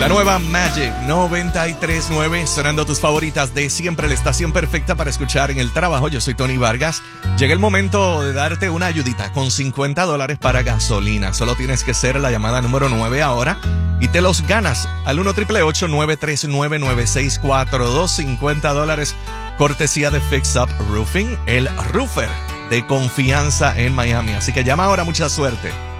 La nueva Magic 93.9, sonando tus favoritas de siempre, la estación perfecta para escuchar en el trabajo. Yo soy Tony Vargas. Llega el momento de darte una ayudita con $50 para gasolina. Solo tienes que hacer la llamada número 9 ahora y te los ganas al 1-888-939-9642. $50, cortesía de Fix Up Roofing, el roofer de confianza en Miami. Así que llama ahora, mucha suerte.